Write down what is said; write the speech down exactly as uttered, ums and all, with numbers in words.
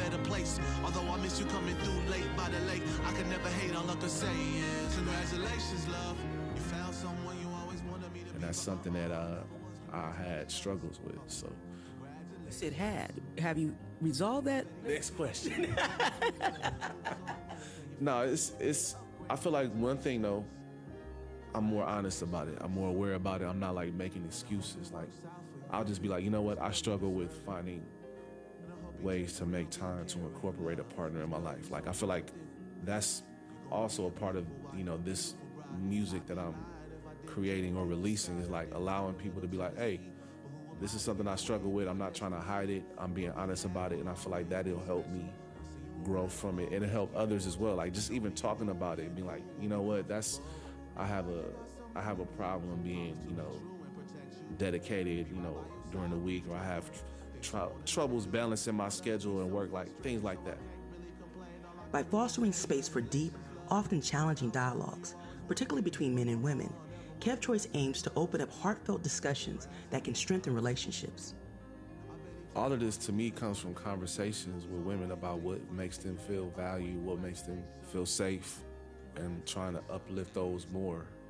better place. Although I miss you coming through late by the lake, I can never hate, all I can say is congratulations, love. You found someone you always wanted me to be. And that's something that uh, I had struggles with, so. You said had. Have you resolved that? Next question. No, it's, it's, I feel like one thing though, I'm more honest about it. I'm more aware about it. I'm not like making excuses. Like, I'll just be like, you know what? I struggle with finding ways to make time to incorporate a partner in my life. Like, I feel like that's also a part of, you know, this music that I'm creating or releasing, is like allowing people to be like, hey, this is something I struggle with. I'm not trying to hide it. I'm being honest about it. And I feel like that'll help me grow from it, and it'll help others as well. Like, just even talking about it and being like, you know what, that's, I have a, I have a problem being, you know, dedicated, you know, during the week, or I have tr troubles balancing my schedule and work, like things like that. By fostering space for deep, often challenging dialogues, particularly between men and women, Kev Choice aims to open up heartfelt discussions that can strengthen relationships. All of this to me comes from conversations with women about what makes them feel valued, what makes them feel safe, and trying to uplift those more.